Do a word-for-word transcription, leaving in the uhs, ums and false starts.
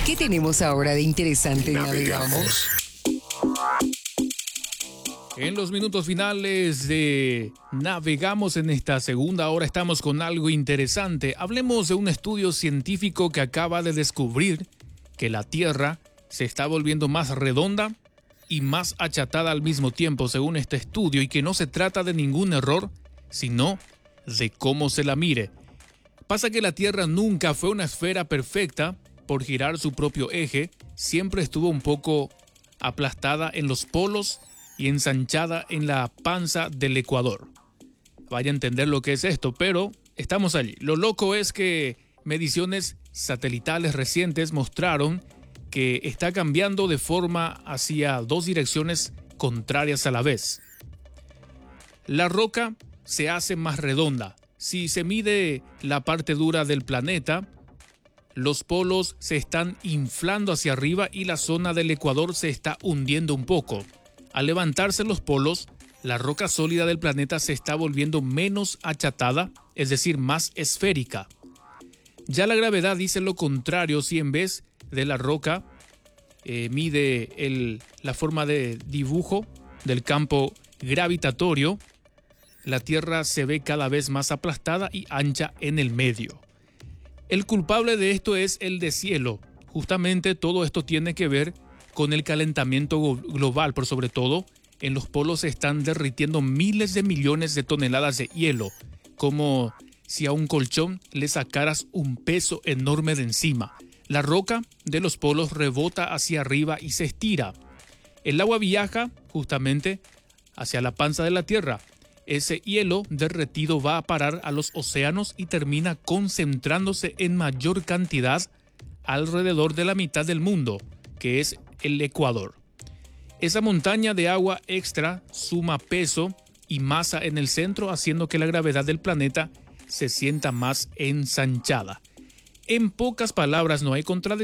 ¿Qué tenemos ahora de interesante? Navegamos. En los minutos finales de Navegamos en esta segunda hora estamos con algo interesante. Hablemos de un estudio científico que acaba de descubrir que la Tierra se está volviendo más redonda y más achatada al mismo tiempo, según este estudio, y que no se trata de ningún error, sino de cómo se la mire. Pasa que la Tierra nunca fue una esfera perfecta por girar su propio eje, siempre estuvo un poco aplastada en los polos y ensanchada en la panza del Ecuador. Vaya a entender lo que es esto, pero estamos allí. Lo loco es que mediciones satelitales recientes mostraron que está cambiando de forma hacia dos direcciones contrarias a la vez. La roca se hace más redonda. Si se mide la parte dura del planeta, los polos se están inflando hacia arriba y la zona del Ecuador se está hundiendo un poco. Al levantarse los polos, la roca sólida del planeta se está volviendo menos achatada, es decir, más esférica. Ya la gravedad dice lo contrario. Si en vez de la roca eh, mide el, la forma de dibujo del campo gravitatorio, la Tierra se ve cada vez más aplastada y ancha en el medio. El culpable de esto es el deshielo. Justamente todo esto tiene que ver con el calentamiento global, pero sobre todo en los polos se están derritiendo miles de millones de toneladas de hielo, como si a un colchón le sacaras un peso enorme de encima. La roca de los polos rebota hacia arriba y se estira. El agua viaja justamente hacia la panza de la Tierra. Ese hielo derretido va a parar a los océanos y termina concentrándose en mayor cantidad alrededor de la mitad del mundo, que es el Ecuador. Esa montaña de agua extra suma peso y masa en el centro, haciendo que la gravedad del planeta se sienta más ensanchada. En pocas palabras, no hay contradicción.